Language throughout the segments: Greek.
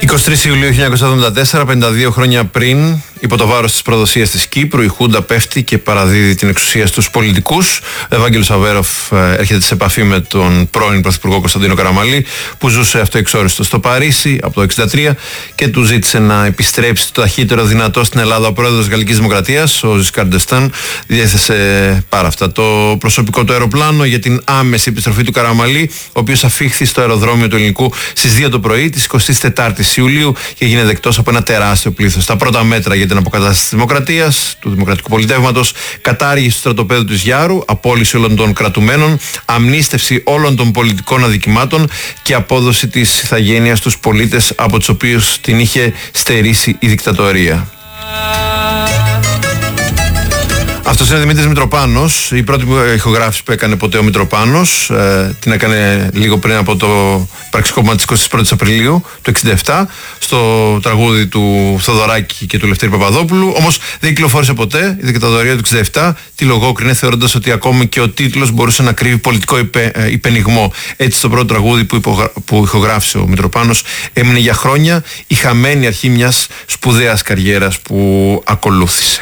23 Ιουλίου 1974, 52 χρόνια πριν, υπό το βάρος της προδοσίας της Κύπρου, η Χούντα πέφτει και παραδίδει την εξουσία στους πολιτικούς. Ο Ευάγγελος Αβέροφ έρχεται σε επαφή με τον πρώην Πρωθυπουργό Κωνσταντίνο Καραμανλή, που ζούσε αυτοεξόριστο στο Παρίσι από το 1963 και του ζήτησε να επιστρέψει το ταχύτερο δυνατό στην Ελλάδα. Ο πρόεδρος της Γαλλικής Δημοκρατίας, ο Ζισκάρ ντ'Εστέν, διέθεσε πάρα αυτά το προσωπικό του αεροπλάνο για την άμεση επιστροφή του Καραμανλή, ο οποίος αφήχθη στο αεροδρόμιο του Ελληνικού στις 2 το πρωί της 24ης Ιουλίου και έγινε δεκτός από ένα τεράστιο πλήθος. Τα πρώτα μέτρα για την αποκατάσταση της δημοκρατίας, του δημοκρατικού πολιτεύματος, κατάργηση του στρατοπέδου της Γιάρου, απόλυση όλων των κρατουμένων, αμνίστευση όλων των πολιτικών αδικημάτων και απόδοση της ηθαγένειας στους πολίτες από τους οποίους την είχε στερήσει η δικτατορία. Αυτός είναι Δημήτρης Μητροπάνος, η πρώτη ηχογράφηση που έκανε ποτέ ο Μητροπάνος. Την έκανε λίγο πριν από το πραξικόπημα της 21ης Απριλίου του 1967 στο τραγούδι του Θοδωράκη και του Λευτέρη Παπαδόπουλου. Όμως δεν κυκλοφόρησε ποτέ. Η δικτατορία του 1967 τη λογόκρινε, θεωρώντας ότι ακόμη και ο τίτλος μπορούσε να κρύβει πολιτικό υπενιγμό. Έτσι, το πρώτο τραγούδι που ηχογράφησε ο Μητροπάνος έμεινε για χρόνια η χαμένη αρχή μιας σπουδαίας καριέρας που ακολούθησε.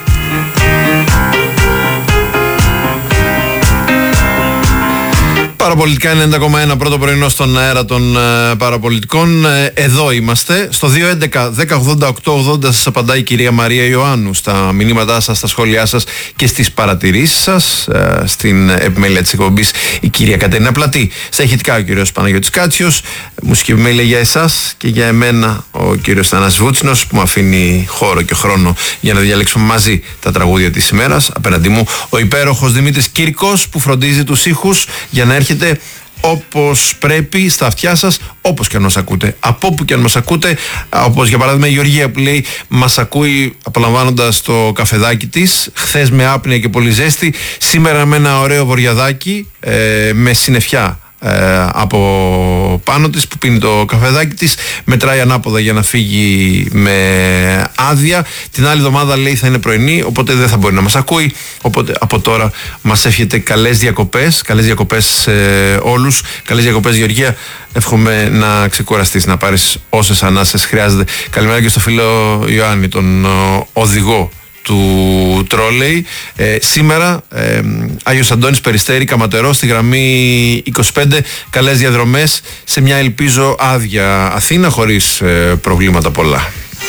Παραπολιτικά 90,1 πρώτο πρωινό στον αέρα των παραπολιτικών. Εδώ είμαστε. Στο 211-1088-80 σας απαντάει η κυρία Μαρία Ιωάννου στα μηνύματά σας, στα σχόλιά σας και στις παρατηρήσεις σας. Στην επιμέλεια της εκπομπής η κυρία Κατερίνα Πλατή. Στα ηχητικά ο κύριος Παναγιώτης Κάτσιος. Μουσική επιμέλεια για εσάς και για εμένα ο κύριος Θανάσης Βούτσινος, που μου αφήνει χώρο και χρόνο για να διαλέξουμε μαζί τα τραγούδια της ημέρας. Απέναντί μου ο υπέροχος Δημήτρης Κύρκος, που φροντίζει τους ήχους για να έρχεται όπως πρέπει στα αυτιά σας, όπως και αν μας ακούτε, από όπου και αν μας ακούτε. Όπως για παράδειγμα η Γεωργία, που λέει μας ακούει απολαμβάνοντας το καφεδάκι της, χθες με άπνοια και πολύ ζέστη, σήμερα με ένα ωραίο βοριαδάκι με συννεφιά από πάνω της, που πίνει το καφεδάκι της, μετράει ανάποδα για να φύγει με άδεια. Την άλλη εβδομάδα λέει θα είναι πρωινή, οπότε δεν θα μπορεί να μας ακούει, οπότε από τώρα μας εύχεται καλές διακοπές σε όλους. Καλές διακοπές Γεωργία, εύχομαι να ξεκουραστείς, να πάρεις όσες ανάσες χρειάζεται. Καλημέρα και στο φίλο Ιωάννη, τον οδηγό του τρόλεϊ. Σήμερα Άγιος Αντώνης, Περιστέρι, Καματερό, στη γραμμή 25. Καλές διαδρομές σε μια ελπίζω άδεια Αθήνα, χωρίς προβλήματα πολλά.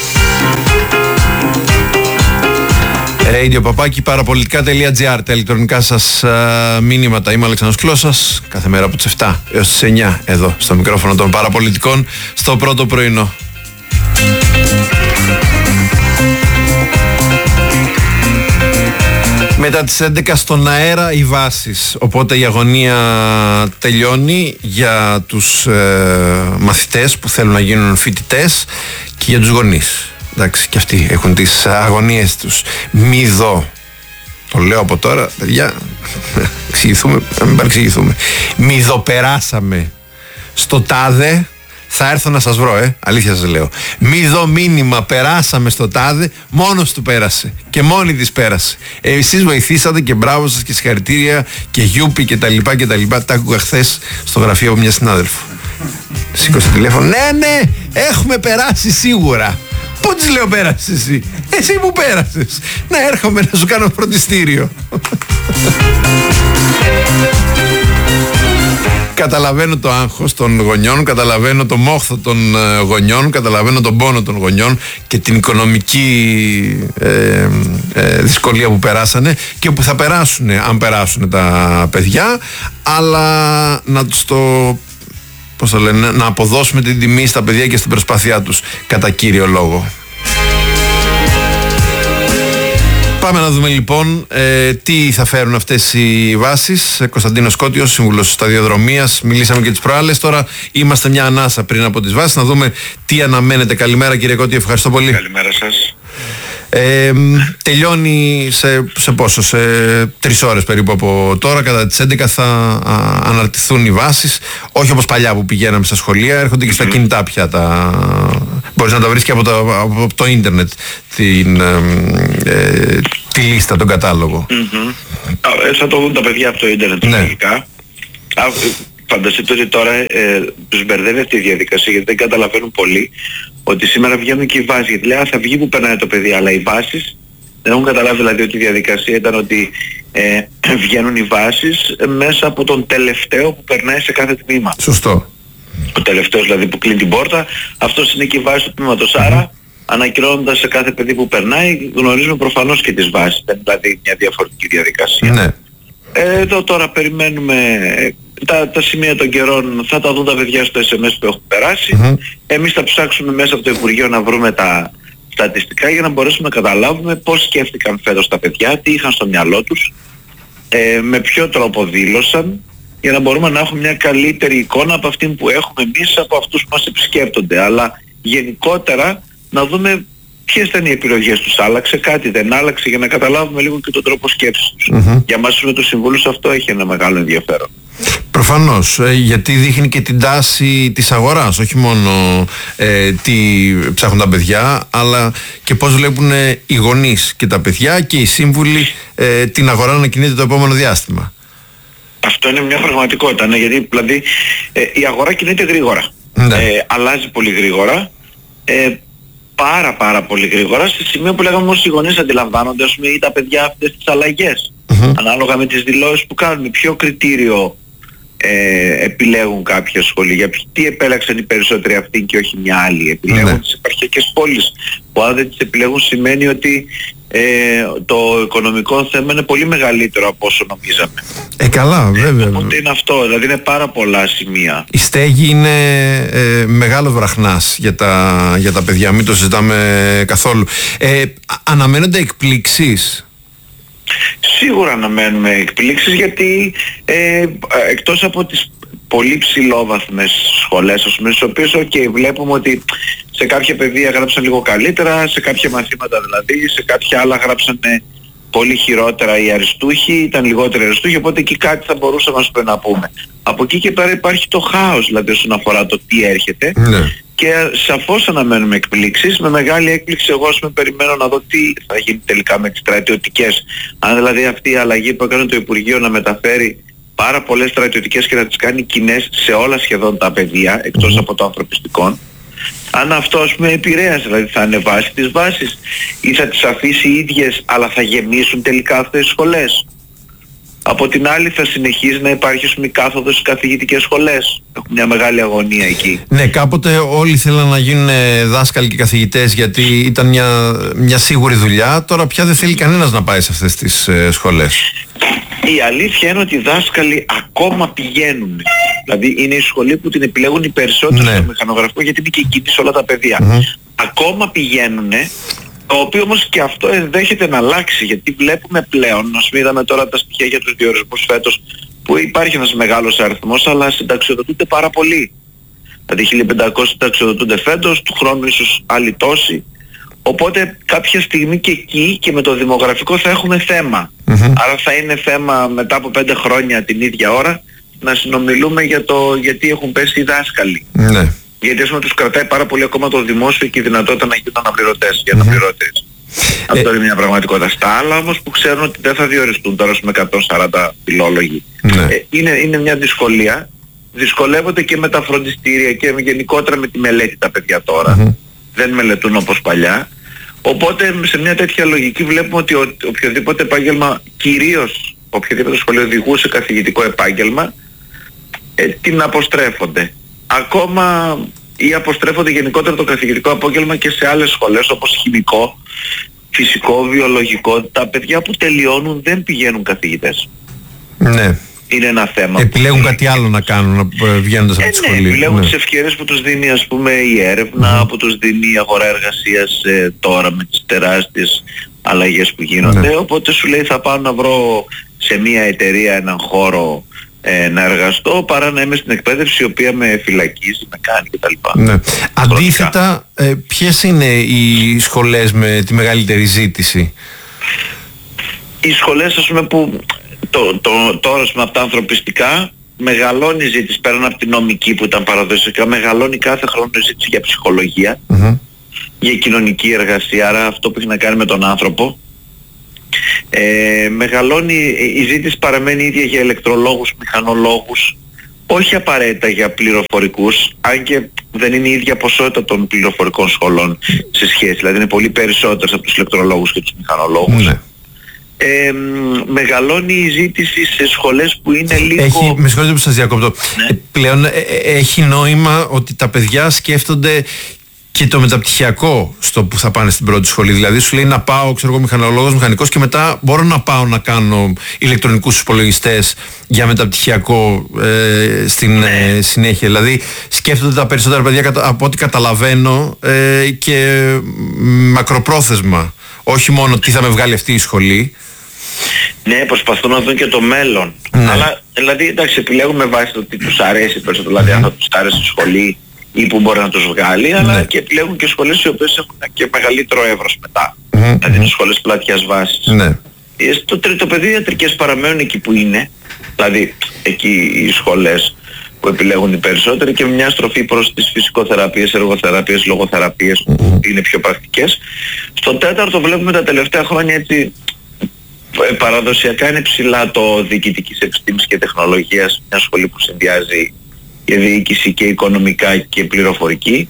radio.parapolitica.gr, τα ηλεκτρονικά σας μήνυματα. Είμαι ο Αλεξανδρός Κλώσσας, κάθε μέρα από τις 7 έως τις 9 εδώ στο μικρόφωνο των Παραπολιτικών, στο πρώτο πρωινό. Μετά τις 11 στον αέρα οι βάσεις, οπότε η αγωνία τελειώνει για τους μαθητές που θέλουν να γίνουν φοιτητές και για τους γονείς. Εντάξει, και αυτοί έχουν τις αγωνίες τους. Μη δω. Το λέω από τώρα, παιδιά, εξηγηθούμε, να μην παρεξηγηθούμε. Μη δω περάσαμε στο τάδε, θα έρθω να σας βρω, αλήθεια σας λέω. Μη δω μήνυμα περάσαμε στο τάδε, μόνος του πέρασε και μόνη της πέρασε. Εσείς βοηθήσατε και μπράβο σας και συγχαρητήρια και γιούπι και τα λοιπά και τα λοιπά. Τα άκουγα χθες στο γραφείο από μια συνάδελφο. Σήκωσε τηλέφωνο. Ναι, έχουμε περάσει σίγουρα. Πού της λέω πέρασες εσύ? Εσύ που πέρασες? Να έρχομαι να σου κάνω φροντιστήριο. Καταλαβαίνω το άγχος των γονιών, καταλαβαίνω το μόχθο των γονιών, καταλαβαίνω τον πόνο των γονιών και την οικονομική δυσκολία που περάσανε και που θα περάσουν, αν περάσουν τα παιδιά, αλλά να τους να αποδώσουμε την τιμή στα παιδιά και στην προσπάθειά τους, κατά κύριο λόγο. Πάμε να δούμε λοιπόν τι θα φέρουν αυτές οι βάσεις. Κωνσταντίνος Κώτιος, σύμβουλος σταδιοδρομίας, μιλήσαμε και τις προάλλες. Τώρα είμαστε μια ανάσα πριν από τις βάσεις, να δούμε τι αναμένεται. Καλημέρα κύριε Κώτιο, ευχαριστώ πολύ. Καλημέρα σας. Τελειώνει σε πόσο, σε 3 ώρες περίπου από τώρα, κατά τις 11 θα αναρτηθούν οι βάσεις, όχι όπως παλιά που πηγαίναμε στα σχολεία, έρχονται και στα κινητά πια μπορείς να τα βρεις και από το ίντερνετ τη λίστα, τον κατάλογο. Θα το δουν τα παιδιά από το ίντερνετ λογικά. φανταστείτε ότι τώρα τους μπερδεύει αυτή η διαδικασία, γιατί δεν καταλαβαίνουν πολύ ότι σήμερα βγαίνουν και οι βάσεις. Γιατί λέει θα βγει που περνάει το παιδί, αλλά οι βάσεις δεν έχουν καταλάβει, δηλαδή ότι η διαδικασία ήταν ότι βγαίνουν οι βάσεις μέσα από τον τελευταίο που περνάει σε κάθε τμήμα. Σωστό. Ο τελευταίος δηλαδή που κλείνει την πόρτα, αυτός είναι και η βάση του τμήματος. Άρα ανακοινώνοντας σε κάθε παιδί που περνάει, γνωρίζουμε προφανώς και τις βάσεις. Δεν είναι δηλαδή μια διαφορετική διαδικασία. Ναι. Εδώ τώρα περιμένουμε τα σημεία των καιρών, θα τα δουν τα παιδιά στο SMS που έχουν περάσει. Εμείς θα ψάξουμε μέσα από το Υπουργείο να βρούμε τα στατιστικά για να μπορέσουμε να καταλάβουμε πώς σκέφτηκαν φέτος τα παιδιά, τι είχαν στο μυαλό τους, με ποιο τρόπο δήλωσαν, για να μπορούμε να έχουμε μια καλύτερη εικόνα από αυτή που έχουμε εμείς από αυτούς που μας επισκέπτονται. Αλλά γενικότερα να δούμε ποιες ήταν οι επιλογές τους. Άλλαξε κάτι, δεν άλλαξε, για να καταλάβουμε λίγο και τον τρόπο σκέψης τους. Για μας με τους συμβούλους αυτό έχει ένα μεγάλο ενδιαφέρον. Προφανώς, γιατί δείχνει και την τάση της αγοράς, όχι μόνο τι ψάχνουν τα παιδιά, αλλά και πώς βλέπουν οι γονείς και τα παιδιά και οι σύμβουλοι την αγορά να κινείται το επόμενο διάστημα. Αυτό είναι μια πραγματικότητα, ναι, γιατί δηλαδή η αγορά κινείται γρήγορα. Αλλάζει πολύ γρήγορα. Πάρα πολύ γρήγορα, στη σημείο που λέγαμε όμως οι γονείς αντιλαμβάνονται, ας πούμε, ή τα παιδιά αυτές τις αλλαγές. Ανάλογα με τις δηλώσεις που κάνουν, ποιο κριτήριο επιλέγουν κάποια σχολεία, τι επέλεξαν οι περισσότεροι αυτοί και όχι μια άλλη. Επιλέγουν τις επαρχιακές πόλεις, που αν δεν τις επιλέγουν σημαίνει ότι το οικονομικό θέμα είναι πολύ μεγαλύτερο από όσο νομίζαμε. Καλά, βέβαια. Οπότε είναι αυτό, δηλαδή είναι πάρα πολλά σημεία. Η στέγη είναι μεγάλος βραχνάς για τα παιδιά, μην το συζητάμε καθόλου. Αναμένονται εκπλήξεις? Σίγουρα αναμένουμε εκπλήξεις, γιατί εκτός από τις πολύ ψηλόβαθμες σχολές, ας πούμε, στις οποίες βλέπουμε ότι σε κάποια παιδεία γράψαν λίγο καλύτερα, σε κάποια μαθήματα δηλαδή, σε κάποια άλλα γράψαν πολύ χειρότερα οι αριστούχοι, ήταν λιγότεροι αριστούχοι, οπότε εκεί κάτι θα μπορούσαμε να πούμε. Από εκεί και πέρα υπάρχει το χάος, δηλαδή όσον αφορά το τι έρχεται. Και σαφώς αναμένουμε εκπλήξεις. Με μεγάλη έκπληξη εγώ περιμένω να δω τι θα γίνει τελικά με τις στρατιωτικές. Αν δηλαδή αυτή η αλλαγή που έκανε το Υπουργείο να μεταφέρει πάρα πολλές στρατιωτικές και να τις κάνει κοινές σε όλα σχεδόν τα παιδεία, εκτός από το ανθρωπιστικό, αν αυτό επηρέασε, δηλαδή θα ανεβάσει τις βάσεις ή θα τις αφήσει ίδιες αλλά θα γεμίσουν τελικά αυτές τις σχολές. Από την άλλη θα συνεχίζει να υπάρχει η κάθοδος στις καθηγητικές σχολές. Έχουμε μια μεγάλη αγωνία εκεί. Ναι, κάποτε όλοι θέλαν να γίνουν δάσκαλοι και καθηγητές γιατί ήταν μια σίγουρη δουλειά. Τώρα πια δεν θέλει κανένας να πάει σε αυτές τις σχολές. Η αλήθεια είναι ότι οι δάσκαλοι ακόμα πηγαίνουν. Δηλαδή είναι η σχολή που την επιλέγουν οι περισσότεροι στο μηχανογραφικό, γιατί είναι και κοινή σε όλα τα παιδεία. Ακόμα πηγαίνουν. Το οποίο όμως και αυτό ενδέχεται να αλλάξει, γιατί βλέπουμε πλέον, είδαμε τώρα τα στοιχεία για τους διορισμούς φέτος, που υπάρχει ένας μεγάλος αριθμός, αλλά συνταξιοδοτούνται πάρα πολύ. Δηλαδή 1500 συνταξιοδοτούνται φέτος, του χρόνου ίσως άλλοι τόσοι. Οπότε κάποια στιγμή και εκεί και με το δημογραφικό θα έχουμε θέμα. Άρα θα είναι θέμα μετά από 5 χρόνια την ίδια ώρα να συνομιλούμε για το γιατί έχουν πέσει οι δάσκαλοι. Γιατί τους κρατάει πάρα πολύ ακόμα το δημόσιο και η δυνατότητα να γίνουν αναπληρωτές και αναπληρωτές. Αυτό είναι μια πραγματικότητα. Στα άλλα όμως που ξέρουν ότι δεν θα διοριστούν τώρα με 140 φιλόλογοι, είναι μια δυσκολία. Δυσκολεύονται και με τα φροντιστήρια και γενικότερα με τη μελέτη τα παιδιά τώρα. Δεν μελετούν όπως παλιά. Οπότε σε μια τέτοια λογική βλέπουμε ότι οποιοδήποτε επάγγελμα, κυρίως οποιοδήποτε σχολείο οδηγούσε καθηγητικό επάγγελμα, την αποστρέφονται. Ακόμα ή αποστρέφονται γενικότερα το καθηγητικό επάγγελμα και σε άλλες σχολές όπως χημικό, φυσικό, βιολογικό. Τα παιδιά που τελειώνουν δεν πηγαίνουν καθηγητές. Ναι. Είναι ένα θέμα. Επιλέγουν κάτι άλλο να κάνουν βγαίνοντας από τη σχολή. Επιλέγουν τις ευκαιρίες που τους δίνει η έρευνα, που τους δίνει η αγορά εργασίας τώρα με τις τεράστιες αλλαγές που γίνονται. Οπότε σου λέει θα πάω να βρω σε μια εταιρεία έναν χώρο να εργαστώ παρά να είμαι στην εκπαίδευση η οποία με φυλακίζει, με κάνει κτλ. Αντίθετα, ποιες είναι οι σχολές με τη μεγαλύτερη ζήτηση? Οι σχολές που τώρα από τα ανθρωπιστικά μεγαλώνει η ζήτηση, πέραν από την νομική που ήταν παραδοσιακά, μεγαλώνει κάθε χρόνο η ζήτηση για ψυχολογία, για κοινωνική εργασία, άρα αυτό που έχει να κάνει με τον άνθρωπο. Μεγαλώνει η ζήτηση, παραμένει ίδια για ηλεκτρολόγους, μηχανολόγους, όχι απαραίτητα για πληροφορικούς, αν και δεν είναι η ίδια ποσότητα των πληροφορικών σχολών σε σχέση, δηλαδή είναι πολύ περισσότερες από τους ηλεκτρολόγους και τους μηχανολόγους. Ναι. Μεγαλώνει η ζήτηση σε σχολές που είναι λίγο... Με συγχωρείτε που σας διακόπτω. Ναι. Πλέον έχει νόημα ότι τα παιδιά σκέφτονται και το μεταπτυχιακό στο που θα πάνε στην πρώτη σχολή. Δηλαδή σου λέει να πάω, ξέρω εγώ, μηχανολόγος, μηχανικός και μετά μπορώ να πάω να κάνω ηλεκτρονικούς υπολογιστές για μεταπτυχιακό στην συνέχεια. Δηλαδή σκέφτονται τα περισσότερα παιδιά από ό,τι καταλαβαίνω και μακροπρόθεσμα. Όχι μόνο τι θα με βγάλει αυτή η σχολή. Ναι, προσπαθούν να δουν και το μέλλον. Ναι. Αλλά δηλαδή εντάξει, επιλέγουν με βάση το τι τους αρέσει περισσότερο. Δηλαδή αν θα τους άρεσε η σχολή ή που μπορεί να τους βγάλει, αλλά και επιλέγουν και σχολές οι οποίες έχουν και μεγαλύτερο εύρος μετά. Δηλαδή είναι σχολές πλατιάς βάσης. Ναι. Στο τρίτο πεδίο οι ιατρικές παραμένουν εκεί που είναι, δηλαδή εκεί οι σχολές που επιλέγουν οι περισσότεροι, και μια στροφή προς τις φυσικοθεραπείες, εργοθεραπείες, λογοθεραπείες που είναι πιο πρακτικές. Στο τέταρτο βλέπουμε τα τελευταία χρόνια έτσι παραδοσιακά είναι ψηλά το διοικητικής επιστήμης και τεχνολογίας, μια σχολή που συνδυάζει και διοίκηση και οικονομικά και πληροφορική.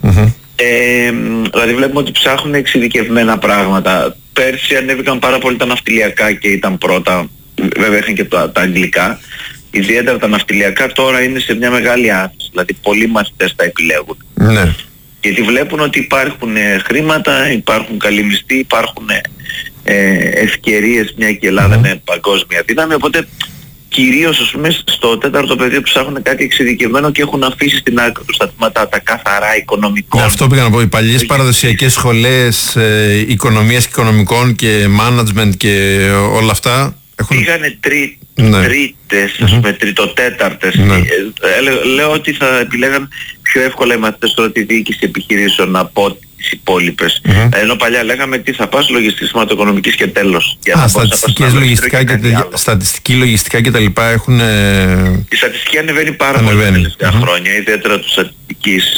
Δηλαδή βλέπουμε ότι ψάχνουν εξειδικευμένα πράγματα. Πέρσι ανέβηκαν πάρα πολύ τα ναυτιλιακά και ήταν πρώτα, βέβαια είχαν και τα αγγλικά. Ιδιαίτερα τα ναυτιλιακά τώρα είναι σε μια μεγάλη άφηση, δηλαδή πολλοί μαθητές τα επιλέγουν. Ναι. Γιατί βλέπουν ότι υπάρχουν χρήματα, υπάρχουν καλοί μισθοί, υπάρχουν ευκαιρίες, μια και η Ελλάδα είναι παγκόσμια δύναμη, οπότε κυρίως ας πούμε στο τέταρτο πεδίο ψάχνουν κάτι εξειδικευμένο και έχουν αφήσει στην άκρη τους τα τμήματα τα καθαρά οικονομικών. Ναι, αυτό πήγα να πω. Οι παλιές παραδοσιακές σχολές οικονομίας και οικονομικών και management και όλα αυτά έχουν... Πήγανε τρίτες, ας πούμε, τριτοτέταρτες. Λέω ότι θα επιλέγαν πιο εύκολα οι μαθητές τώρα τη διοίκηση επιχειρήσεων από τις υπόλοιπες. Ενώ παλιά λέγαμε τι θα πας, λογιστική, σωματοοικονομικής και τέλος. Στατιστική, λογιστικά και τα λοιπά έχουν... Η στατιστική ανεβαίνει πάρα πολύ τα τελευταία χρόνια, ιδιαίτερα του στατιστικής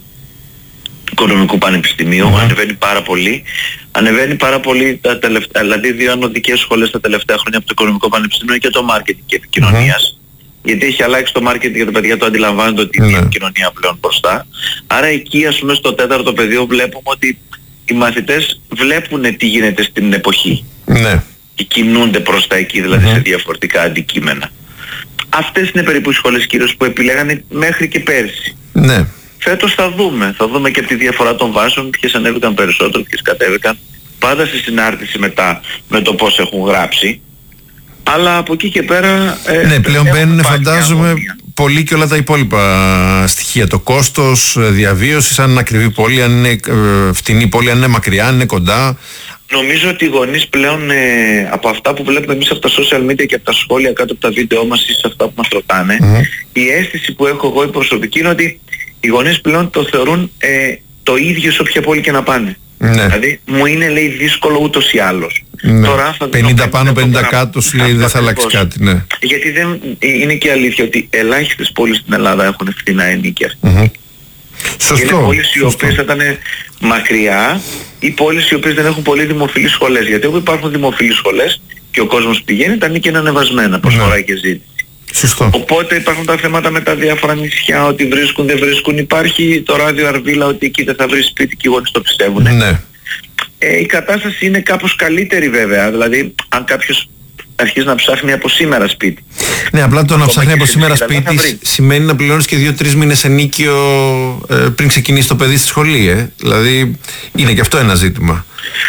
οικονομικού πανεπιστημίου, ανεβαίνει πάρα πολύ. Ανεβαίνει πάρα πολύ τα τελευταία, δηλαδή δύο ανωδικές σχολές τα τελευταία χρόνια από το οικονομικό πανεπιστήμιο και το marketing και επικοινωνίας. Γιατί έχει αλλάξει το marketing για τα παιδιά, το αντιλαμβάνονται ότι είναι η επικοινωνία πλέον μπροστά. Άρα εκεί ας πούμε στο τέταρτο πεδίο βλέπουμε ότι οι μαθητές βλέπουν τι γίνεται στην εποχή. Ναι. Και κινούνται προς τα εκεί, δηλαδή σε διαφορετικά αντικείμενα. Αυτές είναι περίπου οι σχολές κυρίως που επιλέγανε μέχρι και πέρσι. Ναι. Φέτος θα δούμε και από τη διαφορά των βάσεων, ποιες ανέβηκαν περισσότερο, ποιες κατέβηκαν, πάντα στη συνάρτηση μετά με το πώς έχουν γράψει. Αλλά από εκεί και πέρα... ναι, πλέον μπαίνουν φαντάζομαι πολύ και όλα τα υπόλοιπα στοιχεία. Το κόστος διαβίωσης, αν είναι ακριβή πόλη, αν είναι φτηνή πόλη, αν είναι μακριά, αν είναι κοντά. Νομίζω ότι οι γονείς πλέον από αυτά που βλέπουμε εμείς από τα social media και από τα σχόλια κάτω από τα βίντεο μας ή σε αυτά που μας ρωτάνε, η αίσθηση που έχω εγώ η προσωπική είναι ότι οι γονείς πλέον το θεωρούν το ίδιο σε όποια πόλη και να πάνε. Ναι. Δηλαδή μου είναι λέει δύσκολο ούτως ή άλλως. Ναι. Τώρα θα 50 πάνω 50 κάτω σου λέει δεν θα αλλάξει κάτι. Ναι. Γιατί δεν είναι και αλήθεια ότι ελάχιστες πόλεις στην Ελλάδα έχουν φθηνά ενίκια. Σωστό. Και είναι πόλεις οι οποίες θα ήταν μακριά ή πόλεις οι οποίες δεν έχουν πολύ δημοφιλείς σχολές. Γιατί όπου υπάρχουν δημοφιλείς σχολές και ο κόσμος πηγαίνει, τα νίκια είναι ανεβασμένα, προσφορά και ζήτηση. Σωστό. Οπότε υπάρχουν τα θέματα με τα διάφορα νησιά, ότι βρίσκουν, δεν βρίσκουν. Υπάρχει το ράδιο Αρβίλα ότι εκεί δεν θα βρει σπίτι και οι γονείς το πιστεύουν. Ναι. Η κατάσταση είναι κάπως καλύτερη βέβαια. Δηλαδή αν κάποιος αρχίζει να ψάχνει από σήμερα σπίτι. Ναι, απλά το να ψάχνει από σήμερα σπίτι σημαίνει να πληρώνεις και 2-3 μήνες ενίκιο πριν ξεκινήσει το παιδί στη σχολή. Δηλαδή είναι και αυτό ένα ζήτημα.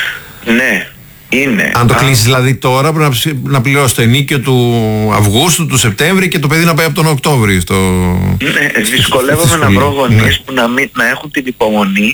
Ναι. Είναι. Αν το κλείσεις δηλαδή τώρα πρέπει να πληρώσεις το ενίκιο του Αυγούστου, του Σεπτέμβρη και το παιδί να πάει από τον Οκτώβριο στο... Ναι, δυσκολεύομαι να βρω γονείς που να έχουν την υπομονή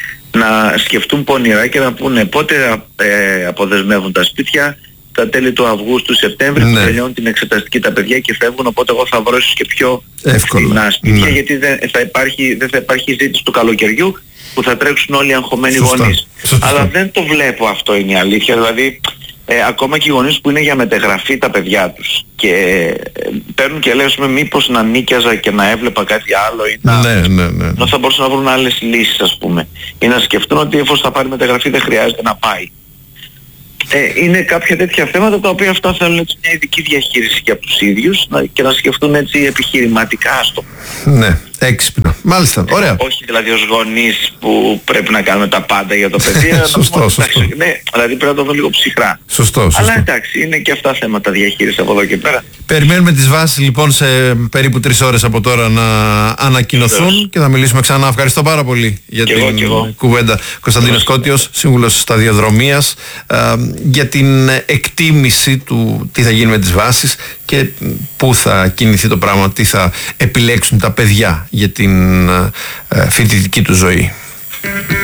να σκεφτούν πονηρά και να πούνε πότε αποδεσμεύουν τα σπίτια, τα τέλη του Αυγούστου, Σεπτέμβρη, που τελειώνουν την εξεταστική τα παιδιά και φεύγουν, οπότε εγώ θα βρω ίσως και πιο φθηνά σπίτια, γιατί δεν θα υπάρχει ζήτηση του καλοκαιριού που θα τρέξουν όλοι οι αγχωμένοι γονείς. Αλλά δεν το βλέπω αυτό, είναι η αλήθεια. Δηλαδή ακόμα και οι γονείς που είναι για μετεγραφή τα παιδιά τους και παίρνουν και λένε μήπως να νίκιαζα και να έβλεπα κάτι άλλο ή να θα μπορούσαν να βρουν άλλες λύσεις ας πούμε, ή να σκεφτούν ότι εφόσον θα πάρει μετεγραφή δεν χρειάζεται να πάει. Είναι κάποια τέτοια θέματα τα οποία αυτά θέλουν έτσι μια ειδική διαχείριση και από τους ίδιους και να σκεφτούν έτσι επιχειρηματικά στο. Ναι, έξυπνα. Μάλιστα, ωραία. Όχι δηλαδή ως γονείς που πρέπει να κάνουμε τα πάντα για το παιδί. Σωστό. Ναι, δηλαδή πρέπει να το δω λίγο ψυχρά. Σωστό. Αλλά εντάξει, είναι και αυτά θέματα διαχείρισης από εδώ και πέρα. Περιμένουμε τις βάσεις λοιπόν σε περίπου 3 ώρες από τώρα να ανακοινωθούν και θα μιλήσουμε ξανά. Ευχαριστώ πάρα πολύ για την κουβέντα. Κωνσταντίνος Κώτιος, σύμβουλος σταδιοδρομίας, για την εκτίμηση του τι θα γίνει με τις βάσεις και πού θα κινηθεί το πράγμα, τι θα επιλέξουν τα παιδιά για την φοιτητική του ζωή.